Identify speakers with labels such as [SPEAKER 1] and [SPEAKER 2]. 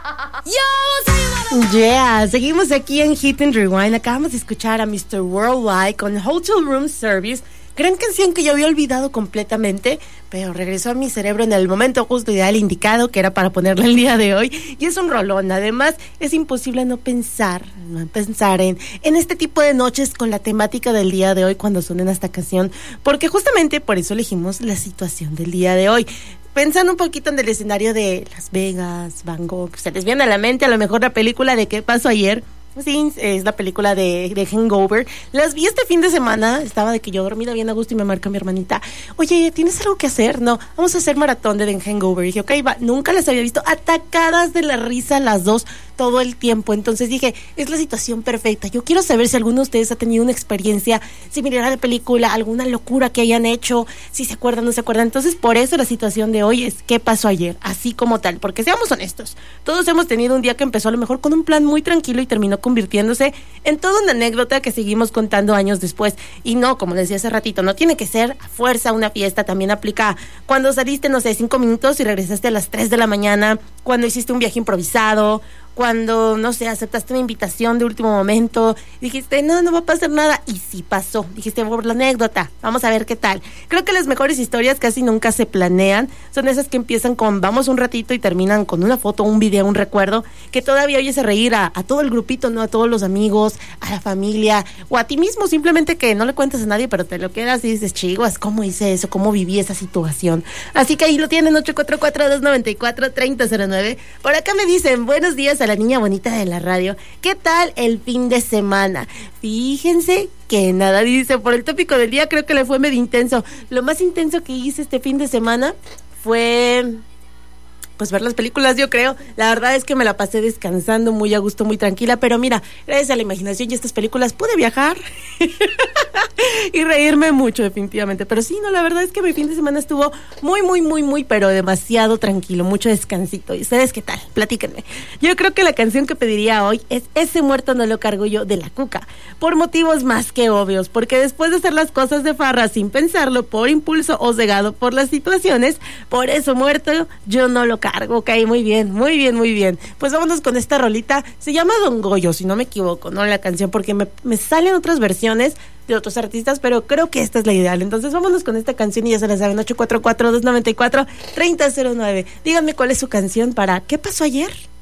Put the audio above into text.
[SPEAKER 1] Yeah, seguimos aquí en Hit and Rewind. Acabamos de escuchar a Mr. Worldwide con Hotel Room Service. Gran canción que yo había olvidado completamente, pero regresó a mi cerebro en el momento justo ideal indicado, que era para ponerla el día de hoy. Y es un rolón. Además, es imposible no pensar en este tipo de noches con la temática del día de hoy cuando suena esta canción, porque justamente por eso elegimos la situación del día de hoy. Pensando un poquito en el escenario de Las Vegas, Bangkok, se les viene a la mente a lo mejor la película de ¿Qué pasó ayer? Sí, es la película de Hangover. Las vi este fin de semana. Estaba de que yo dormida bien a gusto y me marca mi hermanita: oye, ¿tienes algo que hacer? No, vamos a hacer maratón de The Hangover. Y dije, ok, va. Nunca las había visto atacadas de la risa las dos todo el tiempo. Entonces dije, es la situación perfecta. Yo quiero saber si alguno de ustedes ha tenido una experiencia similar a la película, alguna locura que hayan hecho, si se acuerdan o no se acuerdan. Entonces, por eso la situación de hoy es ¿qué pasó ayer? Así como tal, porque seamos honestos, todos hemos tenido un día que empezó a lo mejor con un plan muy tranquilo y terminó convirtiéndose en toda una anécdota que seguimos contando años después. Y no, como les decía hace ratito, no tiene que ser a fuerza una fiesta. También aplica cuando saliste, no sé, 5 minutos y regresaste a las 3 de la mañana, cuando hiciste un viaje improvisado, cuando, no sé, aceptaste una invitación de último momento, dijiste, no va a pasar nada, y sí pasó. Dijiste, por la anécdota, vamos a ver qué tal. Creo que las mejores historias casi nunca se planean, son esas que empiezan con vamos un ratito y terminan con una foto, un video, un recuerdo, que todavía oyes a reír a todo el grupito, ¿no? A todos los amigos, a la familia, o a ti mismo, simplemente que no le cuentas a nadie, pero te lo quedas y dices, chiguas, ¿cómo hice eso? ¿Cómo viví esa situación? Así que ahí lo tienen, 844-294-3009. Por acá me dicen, buenos días a la niña bonita de la radio. ¿Qué tal el fin de semana? Fíjense que nada, dice, por el tópico del día creo que le fue medio intenso. Lo más intenso que hice este fin de semana fue pues ver las películas, yo creo. La verdad es que me la pasé descansando muy a gusto, muy tranquila, pero mira, gracias a la imaginación y estas películas pude viajar y reírme mucho, definitivamente. Pero sí, no, la verdad es que mi fin de semana estuvo muy, pero demasiado tranquilo, mucho descansito. ¿Y ustedes qué tal? Platíquenme. Yo creo que la canción que pediría hoy es Ese muerto no lo cargo yo, de La Cuca, por motivos más que obvios, porque después de hacer las cosas de farra sin pensarlo, por impulso o cegado por las situaciones, por eso muerto yo no lo cargo. Ok, muy bien. Pues vámonos con esta rolita. Se llama Don Goyo, si no me equivoco, ¿no? La canción, porque me salen otras versiones de otros artistas, pero creo que esta es la ideal. Entonces vámonos con esta canción y ya se la saben, 844-294-3009. Díganme cuál es su canción para ¿Qué pasó ayer?